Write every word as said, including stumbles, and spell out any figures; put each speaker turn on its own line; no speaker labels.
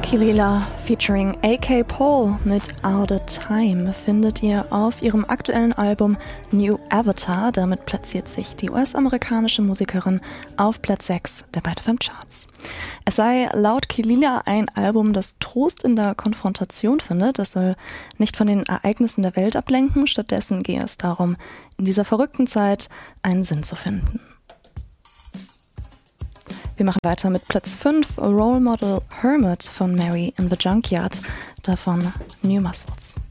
Kilila featuring A K Paul mit Out of Time findet ihr auf ihrem aktuellen Album New Avatar. Damit platziert sich die U S-amerikanische Musikerin auf Platz sechs der Byte F M Charts. Es sei laut Kilila ein Album, das Trost in der Konfrontation findet. Es soll nicht von den Ereignissen der Welt ablenken, stattdessen gehe es darum, in dieser verrückten Zeit einen Sinn zu finden. Wir machen weiter mit Platz fünf, Role Model Hermit von Mary in the Junkyard, davon New Muscles.